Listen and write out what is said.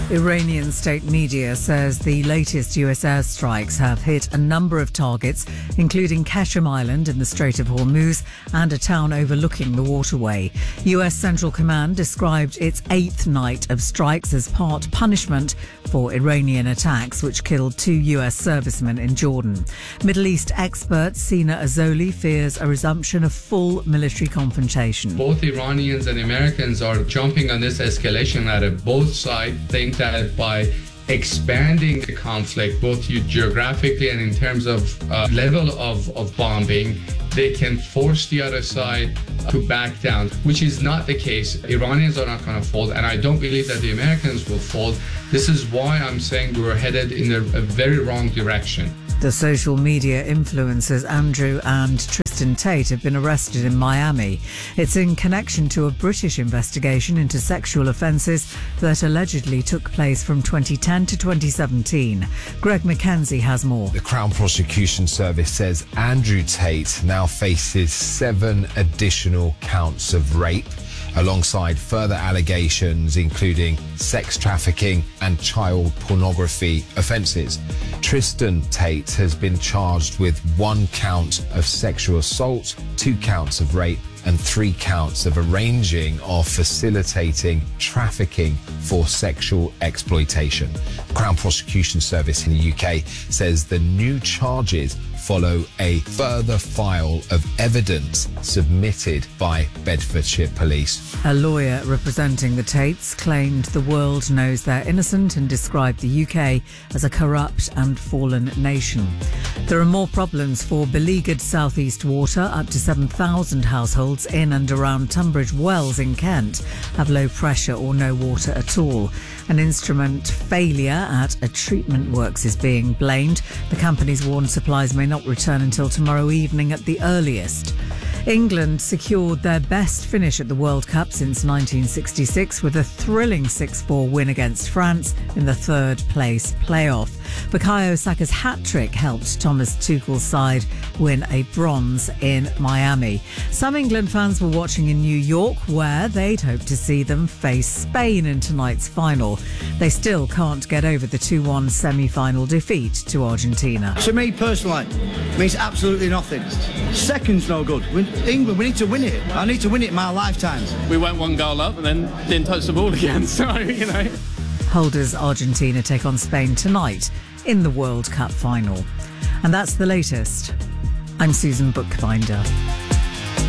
Iranian state media says the latest US airstrikes have hit a number of targets, including Qashm Island in the Strait of Hormuz and a town overlooking the waterway. US Central Command described its eighth night of strikes as part punishment for Iranian attacks, which killed 2 US servicemen in Jordan. Middle East expert Sina Azoli fears a resumption of full military confrontation. Both Iranians and Americans are jumping on this escalation ladder. Both sides think that by expanding the conflict, both geographically and in terms of level of bombing, they can force the other side to back down, which is not the case. Iranians are not going to fold, and I don't believe that the Americans will fold. This is why I'm saying we're headed in a very wrong direction. The social media influencers Andrew and Tristan Tate have been arrested in Miami. It's in connection to a British investigation into sexual offences that allegedly took place from 2010 to 2017. Greg McKenzie has more. The Crown Prosecution Service says Andrew Tate now faces 7 additional counts of rape, alongside further allegations including sex trafficking and child pornography offences. Tristan Tate has been charged with 1 count of sexual assault, 2 counts of rape and 3 counts of arranging or facilitating trafficking for sexual exploitation. The Crown Prosecution Service in the UK says the new charges follow a further file of evidence submitted by Bedfordshire Police. A lawyer representing the Tates claimed the world knows they're innocent and described the UK as a corrupt and fallen nation. There are more problems for beleaguered South East Water. Up to 7,000 households in and around Tunbridge Wells in Kent have low pressure or no water at all. An instrument failure at a treatment works is being blamed. The company's warned supplies may not return until tomorrow evening at the earliest. England secured their best finish at the World Cup since 1966 with a thrilling 6-4 win against France in the third place playoff. Bukayo Saka's hat-trick helped Thomas Tuchel's side win a bronze in Miami. Some England fans were watching in New York, where they'd hoped to see them face Spain in tonight's final. They still can't get over the 2-1 semi-final defeat to Argentina. To me personally, it means absolutely nothing. Second's no good. England, we need to win it. I need to win it in my lifetime. We went 1 goal up and then didn't touch the ball again, so, Holders Argentina take on Spain tonight in the World Cup final. And that's the latest. I'm Susan Bookbinder.